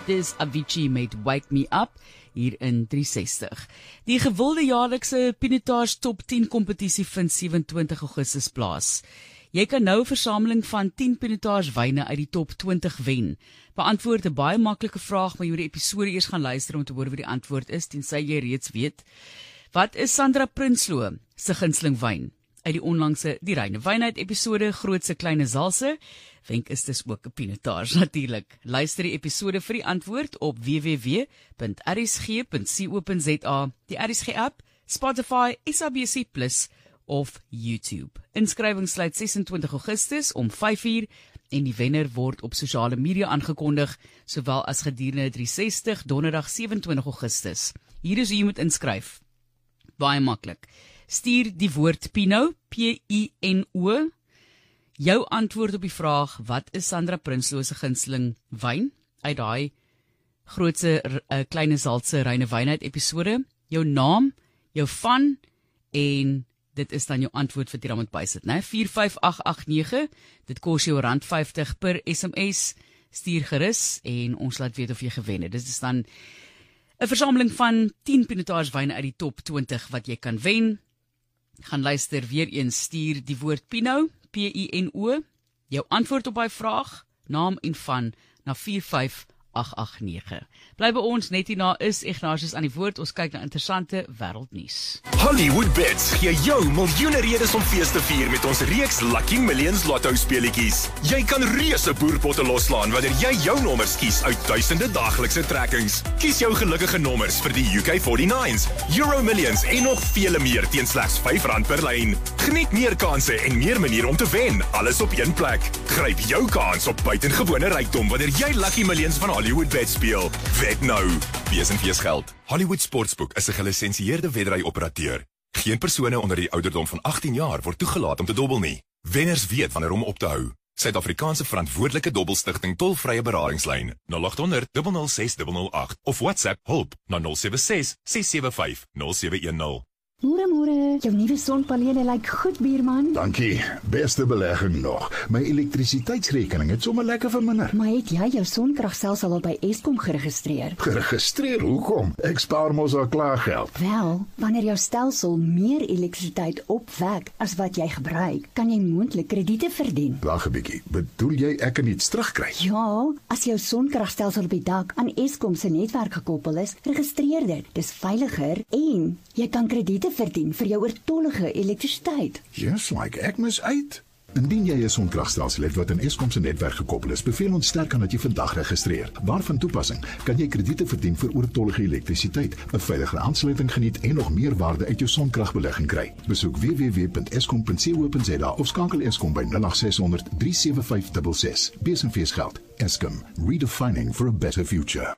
Dis Avicii met Wake Me Up hier in 360. Die gewilde jaarlikse Pinotage Top 10 kompetisie vind 27 Augustus plaas. Jy kan nou 'n versameling van 10 Pinotage wyne uit die top 20 wen. Beantwoord 'n baie maklike vraag, maar jy moet die episode eers gaan luister om te hoor wat die antwoord is, tensy jy reeds weet. Wat is Sandra Prinsloo se gunsteling wyn? Uit die onlangse Die Reine Wynheid episode, Grootse Kleine Zalse, wenk is dis ook 'n Pinotage natuurlik. Luister die episode vir die antwoord op www.rsg.co.za, die RSG app, Spotify, SABC+ of YouTube. Inskrywing sluit 26 Augustus om 5:00 en die wenner word op sosiale media aangekondig, sowel as gedurende 360 donderdag 27 Augustus. Hier is hoe jy moet inskryf. Baie maklik. Stuur die woord Pino, P-I-N-O, jou antwoord op die vraag, wat is Sandra Prinsloo se gunsteling wyn, uit daai Grootse Kleine Zalse Reine Wynheid episode, jou naam, jou van, en dit is dan jou antwoord wat jy dan moet bysit, né? 45889, dit kos jou R50 per SMS, stuur gerus, en ons laat weet of jy gewen het. Dit is dan 'n versameling van 10 Pinotage wyne uit die top 20 wat jy kan wen. Gaan luister weer eens, stuur die woord Pino, P-I-N-O, jou antwoord op die vraag, naam en van, na 45889. Bly by ons, net hierna is Ignatius aan die woord, ons kyk na interessante wêreldnuus. Hollywood Bets gee jou miljoene redes om fees te vier met ons reeks Lucky Millions Lotto speletjies. Jy kan reuse boerpotte loslaan wanneer jy jou nommers kies uit duisende daaglikse trekkings. Kies jou gelukkige nommers vir die UK49s, Euro Millions en nog vele meer teen slegs R5 per lyn. Geniet meer kansse en meer maniere om te wen, alles op een plek. Gryp jou kans op buitengewone rykdom wanneer jy Lucky Millions van Hollywood Bet speel. Wet nou. Wees en wees geld. Hollywood Sportsbook is 'n gelisensieerde wedry-operateur. Geen persone onder die ouderdom van 18 jaar word toegelaat om te dobbel nie. Wenners weet wanneer om op te hou. Suid-Afrikaanse verantwoordelike dobbelstigting tolvrye beradingslyn 0800 006 008 of WhatsApp hulp na 076 675 0710. Môre, jou nuwe sonpanele lyk goed, buurman. Dankie, beste belegging nog. My elektrisiteitsrekening het sommer lekker verminder. Maar het jy jou sonkragstelsel al by Eskom geregistreer? Geregistreer? Hoekom? Ek spaar mos al klaar geld. Wel, wanneer jou stelsel meer elektrisiteit opwek as wat jy gebruik, kan jy moontlik krediete verdien. Wag 'n bietjie, bedoel jy ek kan iets terugkry? Ja, as jou sonkragstelsel op die dak aan Eskom se netwerk gekoppel is, registreer dit. Dis veiliger en jy kan krediete verdien vir jou oortollige elektrisiteit. Yes, like ek mis uit. Indien jy 'n sonkragstelsel het wat aan Eskom se netwerk gekoppel is, beveel ons sterk aan dat jy vandag registreer. Waarvan toepassing kan jy krediete verdien vir oortollige elektrisiteit, 'n veilige aansluiting geniet en nog meer waarde uit jou sonkragbelegging kry. Besoek www.eskom.co.za of skakel Eskom by 0800 375 66. Bees en feesgeld. Eskom, redefining for a better future.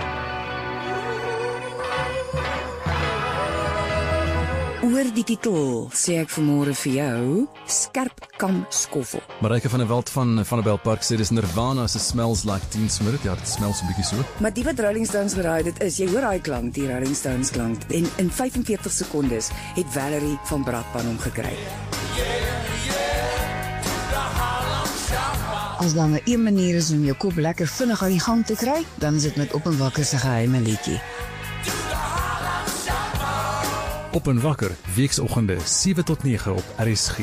Oor die titel sê ek vanmôre vir jou, Skerp Kam Skoffel. Mareike van der Walt van Vanderbijl Park sê dis Nirvana se Smells Like Teen Spirit. Ja, dit smel so 'n bietjie so. Maar die wat Rolling Stones geraai dit is, jy hoor daai klank, die Rolling Stones klank. En in 45 sekondes het Valerie van Brakpan hom gekry. As daar maar een manier is om jou kop lekker vinnig aan die gang te kry, dan is dit met Op en Wakker se geheime liedjie. Op en Wakker, weeksoggende 7 tot 9 op RSG.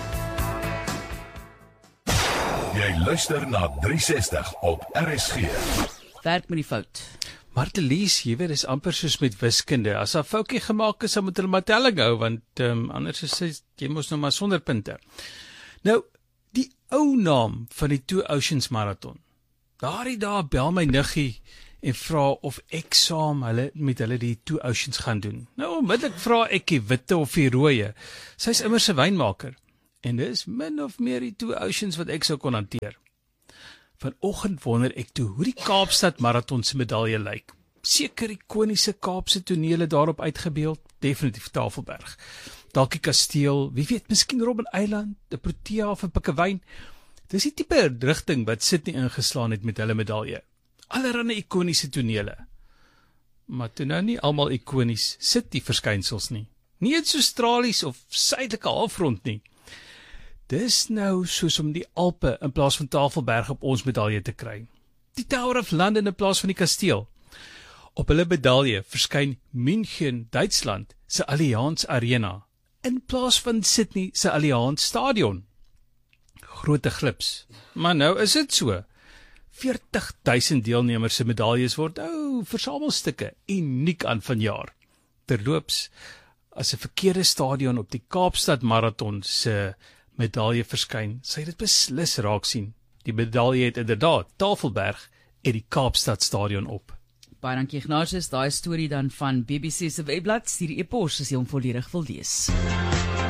Jy luister na 360 op RSG. Werk met die fout. Martelies, jy weet, is amper soos met wiskunde. As 'n foutjie gemaak is, dan moet hulle maar telling hou, want anders is jy mos nou maar sonder punte. Nou, die ou naam van die Two Oceans Marathon. Daardie dae bel my niggie en vra of ek saam met hulle die Two Oceans gaan doen. Nou, onmiddellik vra ek die witte of die rooie. Sy's immers 'n wynmaker. En dis min of meer die Two Oceans wat ek sou kon hanteer. Vanoggend wonder ek toe hoe die Kaapstad Marathon se medalje lyk. Seker ikoniese Kaapse tonele daarop uitgebeeld, definitief Tafelberg. Dalk die kasteel, wie weet, miskien Robben Island, 'n Protea of 'n Pikkewyn. Dis die tipe rigting wat Sydney ingeslaan het met hulle medalje. Allerhande ikoniese tonele. Maar toe nou nie almal ikonies sit die verskynsels nie. Nie eens Australies of suidelike halfrond nie. Dis nou soos om die Alpe in plaas van Tafelberg op ons medalje te kry. die Tower of London in plaas van die kasteel. Op hulle medalje verskyn München, Duitsland se Allianz Arena in plaas van Sydney se Allianz Stadion. Grote glips. Maar nou is dit so. 40,000 deelnemers se medaljes word versamelstukke uniek aan vanjaar. Terloops, as 'n verkeerde stadion op die Kaapstad Marathon se medalje verskyn, sal jy dit beslis raak sien. Die medalje het inderdaad Tafelberg en die Kaapstad Stadion op. Baie dankie Ignatius, daai storie dan van BBC se webblad, stuur e-pos as jy hom volledig wil lees.